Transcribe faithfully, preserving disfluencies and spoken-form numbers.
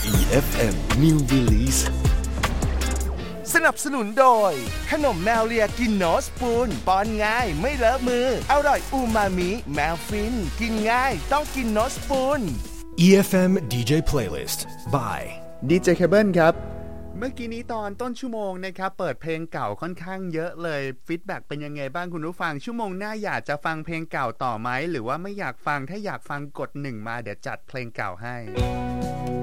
อี เอฟ เอ็ม New Release สนับสนุนโดยขนมแมวเลียกินโนสปูนป้อนง่ายไม่เลอะมืออร่อยอูมามิแมวฟินกินง่ายต้องกินโนสปูนอี เอฟ เอ็ม ดี เจ Playlist by ดี เจ Cable ครับเมื่อกี้นี้ตอนต้นชั่วโมงนะครับเปิดเพลงเก่าค่อนข้างเยอะเลยฟีดแบ็กเป็นยังไงบ้างคุณผู้ฟังชั่วโมงหน้าอยากจะฟังเพลงเก่าต่อไหมหรือว่าไม่อยากฟังถ้าอยากฟังกดหนึ่งมาเดี๋ยวจัดเพลงเก่าให้